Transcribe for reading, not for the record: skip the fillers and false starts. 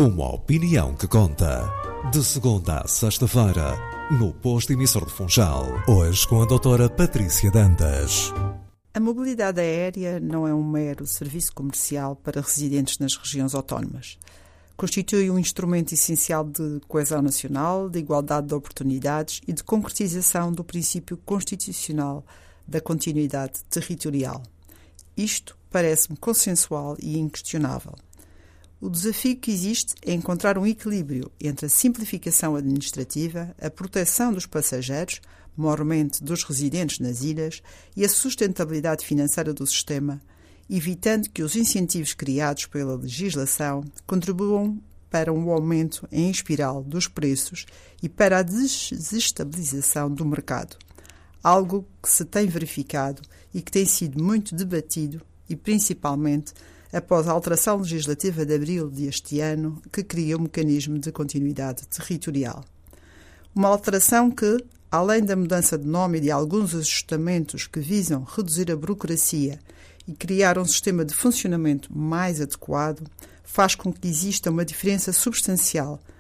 Uma opinião que conta. De segunda a sexta-feira, no posto emissor de Funchal. Hoje com a doutora Patrícia Dantas. A mobilidade aérea não é um mero serviço comercial para residentes nas regiões autónomas. Constitui um instrumento essencial de coesão nacional, de igualdade de oportunidades e de concretização do princípio constitucional da continuidade territorial. Isto parece-me consensual e inquestionável. O desafio que existe é encontrar um equilíbrio entre a simplificação administrativa, a proteção dos passageiros, maiormente dos residentes nas ilhas, e a sustentabilidade financeira do sistema, evitando que os incentivos criados pela legislação contribuam para um aumento em espiral dos preços e para a desestabilização do mercado, algo que se tem verificado e que tem sido muito debatido e principalmente após a alteração legislativa de abril deste ano, que cria o mecanismo de continuidade territorial. Uma alteração que, além da mudança de nome e de alguns ajustamentos que visam reduzir a burocracia e criar um sistema de funcionamento mais adequado, faz com que exista uma diferença substancial